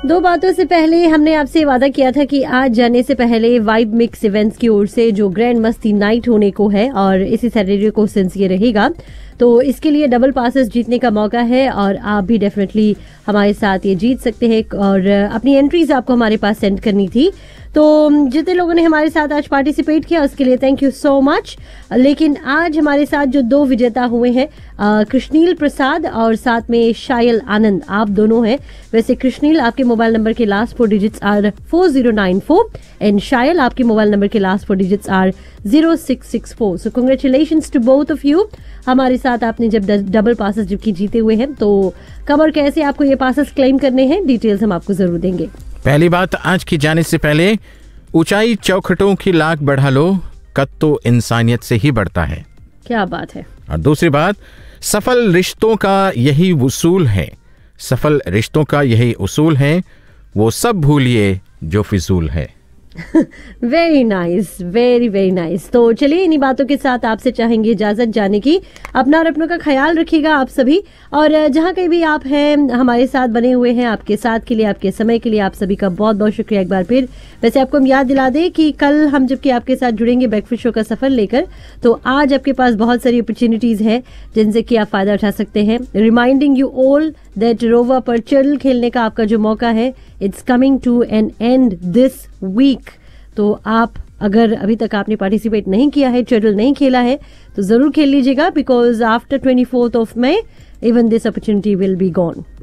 दो बातों से पहले हमने आपसे वादा किया था कि आज जाने से पहले वाइब मिक्स इवेंट्स की ओर से जो ग्रैंड मस्ती नाइट होने को है और इसी सैटरडे को सिंस ये रहेगा, तो इसके लिए डबल पासेस जीतने का मौका है और आप भी डेफिनेटली हमारे साथ ये जीत सकते हैं। और अपनी एंट्रीज आपको हमारे पास सेंड करनी थी, तो जितने लोगों ने हमारे साथ आज पार्टिसिपेट किया उसके लिए थैंक यू सो मच। लेकिन आज हमारे साथ जो दो विजेता हुए हैं, कृष्णील प्रसाद और साथ में शायल आनंद, आप दोनों हैं। वैसे कृष्णील, आपके मोबाइल नंबर के last 4 digits are 4094 and Shayal, आपके मोबाइल नंबर के last 4 digits are 0664। So congratulations to both of you. हमारे साथ आपने जब डबल पासेस जबकि जीते हुए हैं, तो कब और कैसे आपको ये पासेस क्लेम करने हैं, डिटेल्स हम आपको जरूर देंगे। पहली बात, आज की जाने से पहले ऊंचाई चौखटों की लाख बढ़ा लो, कद तो इंसानियत से ही बढ़ता है। क्या बात है। और दूसरी बात, सफल रिश्तों का यही उसूल है, सफल रिश्तों का यही उसूल है, वो सब भूलिए जो फिजूल है। Very nice, very very nice. तो चलिए इन्हीं बातों के साथ आपसे चाहेंगे इजाजत जाने की। अपना और अपनों का ख्याल रखिएगा आप सभी, और जहां कहीं भी आप हैं हमारे साथ बने हुए हैं, आपके साथ के लिए, आपके समय के लिए आप सभी का बहुत बहुत शुक्रिया एक बार फिर। वैसे आपको हम याद दिला दें कि कल हम जबकि आपके साथ जुड़ेंगे ब्रेकफास्ट शो का सफर लेकर, तो आज आपके पास बहुत सारी अपॉर्चुनिटीज है जिनसे कि आप फायदा उठा सकते हैं। रिमाइंडिंग यू ऑल दैट रोवा पर चैडल खेलने का आपका जो मौका है, it's coming to N and this week. तो आप अगर अभी तक आपने पार्टिसिपेट नहीं किया है, चैडल नहीं खेला है, तो जरूर खेल लीजिएगा, because after 24th of May even this opportunity will be gone.